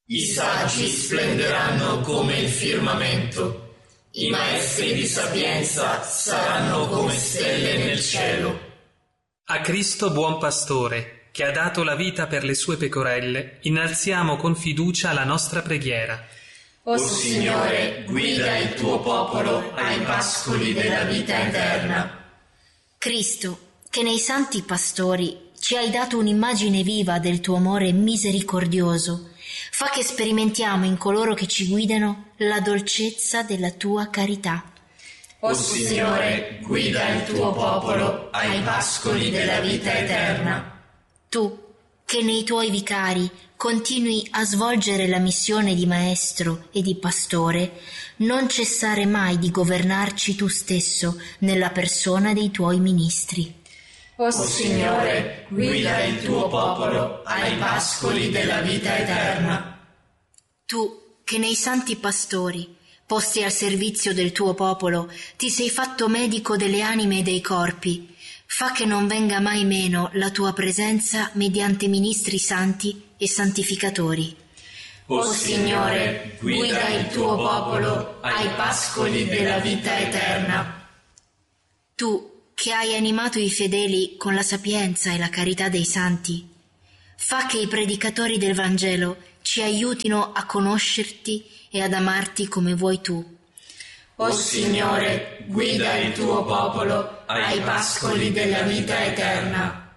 I saggi splenderanno come il firmamento, i maestri di sapienza saranno come stelle nel cielo. A Cristo buon pastore, che ha dato la vita per le sue pecorelle, innalziamo con fiducia la nostra preghiera. O Signore, guida il tuo popolo ai pascoli della vita eterna. Cristo, che nei santi pastori ci hai dato un'immagine viva del tuo amore misericordioso, fa che sperimentiamo in coloro che ci guidano la dolcezza della tua carità. O Signore, guida il tuo popolo ai pascoli della vita eterna. Tu, che nei tuoi vicari continui a svolgere la missione di maestro e di pastore, non cessare mai di governarci tu stesso nella persona dei tuoi ministri. O Signore, guida il tuo popolo ai pascoli della vita eterna. Tu, che nei santi pastori, posti al servizio del tuo popolo, ti sei fatto medico delle anime e dei corpi, fa che non venga mai meno la tua presenza mediante ministri santi e santificatori. O Signore, guida il tuo popolo ai pascoli della vita eterna. Tu, che hai animato i fedeli con la sapienza e la carità dei santi, fa che i predicatori del Vangelo ci aiutino a conoscerti e ad amarti come vuoi tu. O Signore, guida il tuo popolo ai pascoli della vita eterna.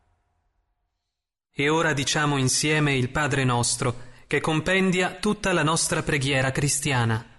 E ora diciamo insieme il Padre nostro, che compendia tutta la nostra preghiera cristiana.